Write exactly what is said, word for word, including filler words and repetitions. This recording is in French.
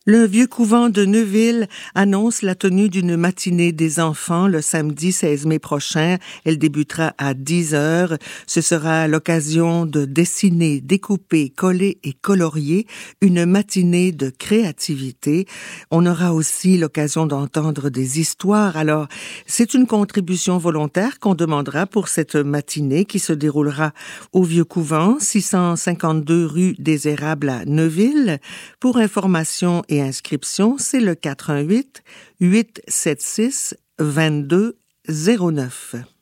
Le Vieux Couvent de Neuville annonce la tenue d'une matinée des enfants le samedi seize mai prochain. Elle débutera à dix heures. Ce sera l'occasion de dessiner, découper, coller et colorier, une matinée de créativité. On aura aussi l'occasion d'entendre des histoires. Alors, c'est une contribution volontaire qu'on demandera pour cette matinée qui se déroulera au Vieux Couvent, six cent cinquante-deux rue des Érables à Neuville. Pour information et inscription, c'est le quatre un huit, huit sept six, deux deux zéro neuf.